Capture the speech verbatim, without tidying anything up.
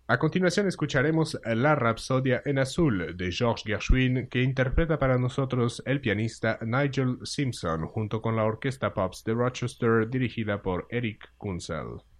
A continuación escucharemos La Rapsodia en Azul de Georges Gershwin, que interpreta para nosotros el pianista Nigel Simpson junto con la orquesta Pops de Rochester dirigida por Eric Kunzel.